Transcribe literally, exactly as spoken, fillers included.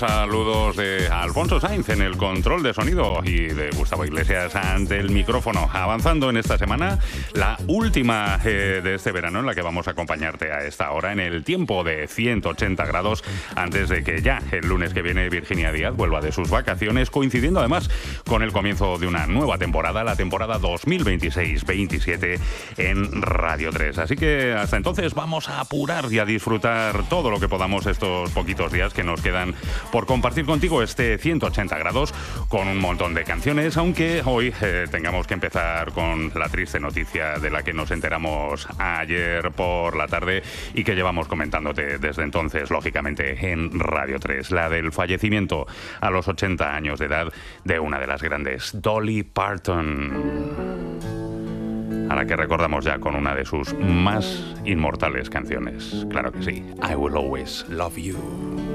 Saludos de Alfonso Sainz en el control de sonido y de Gustavo Iglesias ante el micrófono. Avanzando en esta semana, la última eh, de este verano en la que vamos a acompañarte a esta hora en el tiempo de ciento ochenta grados, antes de que ya el lunes que viene Virginia Díaz vuelva de sus vacaciones, coincidiendo además con el comienzo de una nueva temporada, la temporada dos mil veintiséis veintisiete en Radio tres. Así que hasta entonces vamos a apurar y a disfrutar todo lo que podamos estos poquitos días que nos quedan por compartir contigo este ciento ochenta grados con un montón de canciones, aunque hoy eh, tengamos que empezar con la triste noticia de la que nos enteramos ayer por la tarde y que llevamos comentándote desde entonces, lógicamente, en Radio tres, la del fallecimiento a los ochenta años de edad de una de las grandes, Dolly Parton, a la que recordamos ya con una de sus más inmortales canciones. Claro que sí, I Will Always Love You.